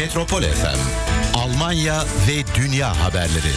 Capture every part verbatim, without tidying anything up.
Metropol F M, Almanya ve dünya haberleri.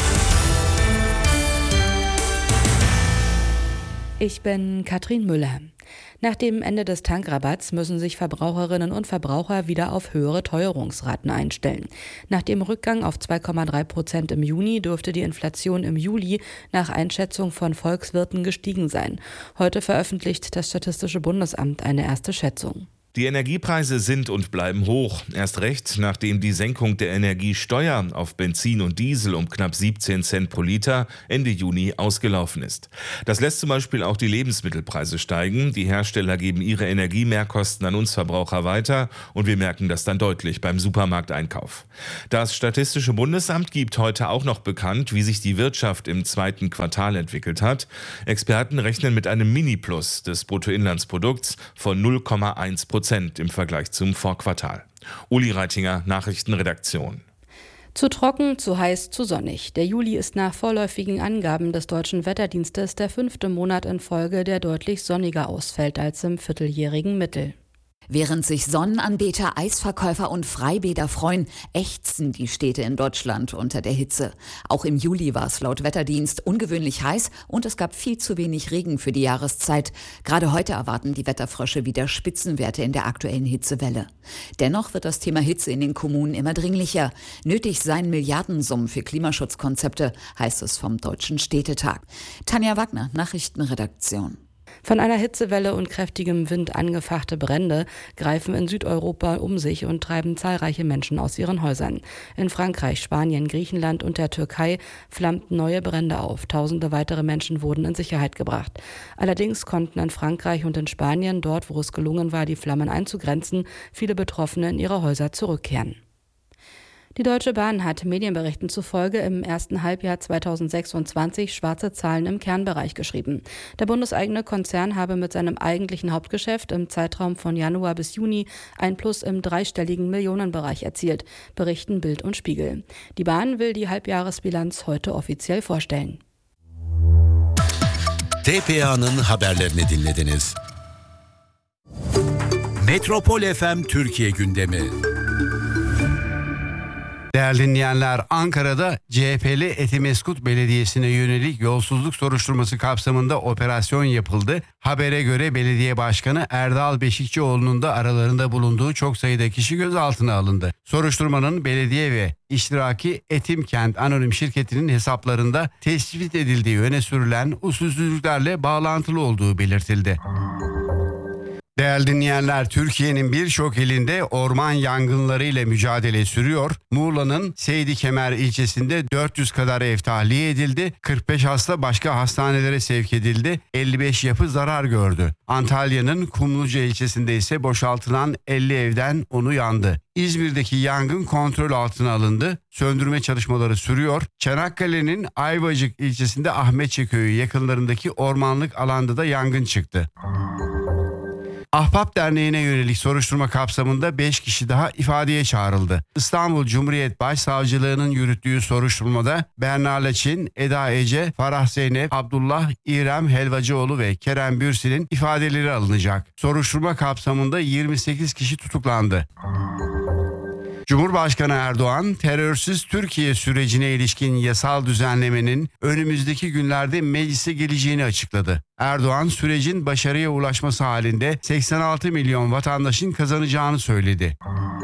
Ich bin Katrin Müller. Nach dem Ende des Tankrabatts müssen sich Verbraucherinnen und Verbraucher wieder auf höhere Teuerungsraten einstellen. Nach dem Rückgang auf zwei Komma drei Prozent im Juni dürfte die Inflation im Juli nach Einschätzung von Volkswirten gestiegen sein. Heute veröffentlicht das Statistische Bundesamt eine erste Schätzung. Die Energiepreise sind und bleiben hoch. Erst recht, nachdem die Senkung der Energiesteuer auf Benzin und Diesel um knapp siebzehn Cent pro Liter Ende Juni ausgelaufen ist. Das lässt zum Beispiel auch die Lebensmittelpreise steigen. Die Hersteller geben ihre Energiemehrkosten an uns Verbraucher weiter und wir merken das dann deutlich beim Supermarkteinkauf. Das Statistische Bundesamt gibt heute auch noch bekannt, wie sich die Wirtschaft im zweiten Quartal entwickelt hat. Experten rechnen mit einem Mini-Plus des Bruttoinlandsprodukts von null Komma eins Prozent im Vergleich zum Vorquartal. Uli Reitinger, Nachrichtenredaktion. Zu trocken, zu heiß, zu sonnig. Der Juli ist nach vorläufigen Angaben des Deutschen Wetterdienstes der fünfte Monat in Folge, der deutlich sonniger ausfällt als im vierteljährigen Mittel. Während sich Sonnenanbeter, Eisverkäufer und Freibäder freuen, ächzen die Städte in Deutschland unter der Hitze. Auch im Juli war es laut Wetterdienst ungewöhnlich heiß und es gab viel zu wenig Regen für die Jahreszeit. Gerade heute erwarten die Wetterfrösche wieder Spitzenwerte in der aktuellen Hitzewelle. Dennoch wird das Thema Hitze in den Kommunen immer dringlicher. Nötig seien Milliardensummen für Klimaschutzkonzepte, heißt es vom Deutschen Städtetag. Tanja Wagner, Nachrichtenredaktion. Von einer Hitzewelle und kräftigem Wind angefachte Brände greifen in Südeuropa um sich und treiben zahlreiche Menschen aus ihren Häusern. In Frankreich, Spanien, Griechenland und der Türkei flammten neue Brände auf. Tausende weitere Menschen wurden in Sicherheit gebracht. Allerdings konnten in Frankreich und in Spanien, dort wo es gelungen war, die Flammen einzugrenzen, viele Betroffene in ihre Häuser zurückkehren. Die Deutsche Bahn hat Medienberichten zufolge im ersten Halbjahr zweitausendsechsundzwanzig schwarze Zahlen im Kernbereich geschrieben. Der bundeseigene Konzern habe mit seinem eigentlichen Hauptgeschäft im Zeitraum von Januar bis Juni ein Plus im dreistelligen Millionenbereich erzielt, berichten Bild und Spiegel. Die Bahn will die Halbjahresbilanz heute offiziell vorstellen. T P A'nın haberlerini dinlediniz. Metropol F M Türkiye gündemi. Değerli dinleyenler, Ankara'da C H P'li Etimeskut Belediyesi'ne yönelik yolsuzluk soruşturması kapsamında operasyon yapıldı. Habere göre belediye başkanı Erdal Beşikçioğlu'nun da aralarında bulunduğu çok sayıda kişi gözaltına alındı. Soruşturmanın belediye ve iştiraki Etimkent Anonim Şirketi'nin hesaplarında tespit edildiği öne sürülen usulsüzlüklerle bağlantılı olduğu belirtildi. Değerli dinleyenler, Türkiye'nin birçok ilinde orman yangınlarıyla mücadele sürüyor. Muğla'nın Seydikemer ilçesinde dört yüz kadar ev tahliye edildi. kırk beş hasta başka hastanelere sevk edildi. elli beş yapı zarar gördü. Antalya'nın Kumluca ilçesinde ise boşaltılan elli evden onu yandı. İzmir'deki yangın kontrol altına alındı. Söndürme çalışmaları sürüyor. Çanakkale'nin Ayvacık ilçesinde Ahmetçe köyü yakınlarındaki ormanlık alanda da yangın çıktı. Ahbap Derneği'ne yönelik soruşturma kapsamında beş kişi daha ifadeye çağrıldı. İstanbul Cumhuriyet Başsavcılığı'nın yürüttüğü soruşturmada Berna Laçin, Eda Ece, Farah Zeynep, Abdullah, İrem Helvacıoğlu ve Kerem Bürsin'in ifadeleri alınacak. Soruşturma kapsamında yirmi sekiz kişi tutuklandı. Cumhurbaşkanı Erdoğan, terörsüz Türkiye sürecine ilişkin yasal düzenlemenin önümüzdeki günlerde meclise geleceğini açıkladı. Erdoğan, sürecin başarıya ulaşması halinde seksen altı milyon vatandaşın kazanacağını söyledi.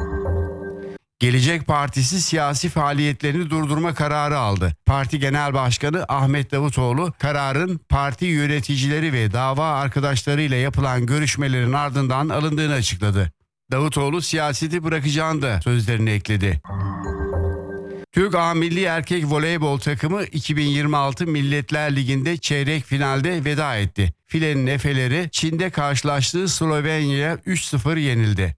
Gelecek Partisi siyasi faaliyetlerini durdurma kararı aldı. Parti Genel Başkanı Ahmet Davutoğlu, kararın parti yöneticileri ve dava arkadaşlarıyla yapılan görüşmelerin ardından alındığını açıkladı. Davutoğlu siyaseti bırakacağını da sözlerine ekledi. Türk A Milli Erkek Voleybol takımı iki bin yirmi altı Milletler Ligi'nde çeyrek finalde veda etti. Filenin efeleri Çin'de karşılaştığı Slovenya'ya üç sıfır yenildi.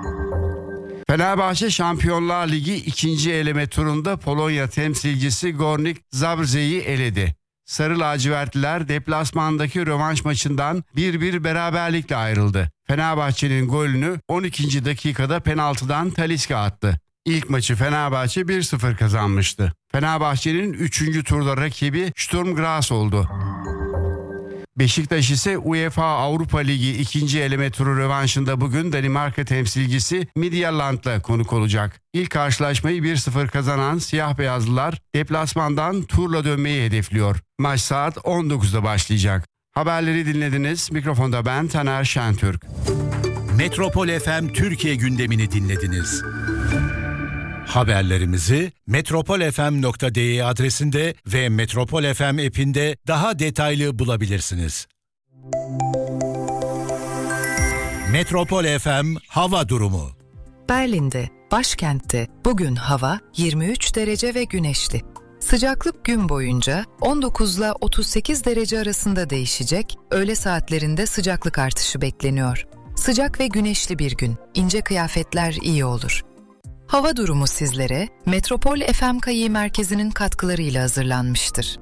Fenerbahçe Şampiyonlar Ligi ikinci eleme turunda Polonya temsilcisi Górnik Zabrze'yi eledi. Sarı lacivertliler deplasmandaki rövanş maçından bir bir beraberlikle ayrıldı. Fenerbahçe'nin golünü on ikinci dakikada penaltıdan Talisca attı. İlk maçı Fenerbahçe bir sıfır kazanmıştı. Fenerbahçe'nin üçüncü turda rakibi Sturm Graz oldu. Beşiktaş ise UEFA Avrupa Ligi ikinci eleme turu rövanşında bugün Danimarka temsilcisi Midtjylland'la konuk olacak. İlk karşılaşmayı bir sıfır kazanan siyah beyazlılar deplasmandan turla dönmeyi hedefliyor. Maç saat on dokuzda başlayacak. Haberleri dinlediniz. Mikrofonda ben Taner Şentürk. Metropol F M Türkiye gündemini dinlediniz. Haberlerimizi metropol f m nokta d e adresinde ve Metropol F M app'inde daha detaylı bulabilirsiniz. Metropol F M hava durumu. Berlin'de, başkentte bugün hava yirmi üç derece ve güneşli. Sıcaklık gün boyunca on dokuzla otuz sekiz derece arasında değişecek, öğle saatlerinde sıcaklık artışı bekleniyor. Sıcak ve güneşli bir gün, ince kıyafetler iyi olur. Hava durumu sizlere Metropol F M K Y Merkezi'nin katkılarıyla hazırlanmıştır.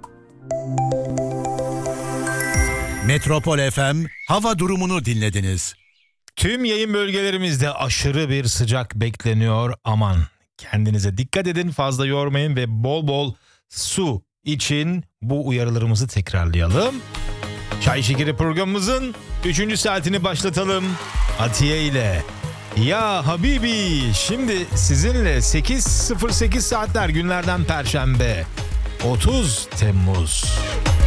Metropol F M hava durumunu dinlediniz. Tüm yayın bölgelerimizde aşırı bir sıcak bekleniyor. Aman kendinize dikkat edin, fazla yormayın ve bol bol su için bu uyarılarımızı tekrarlayalım. Çay Şekeri programımızın üçüncü saatini başlatalım Atiye ile. Ya Habibi, şimdi sizinle sekiz sıfır sekiz saatler günlerden Perşembe otuz Temmuz.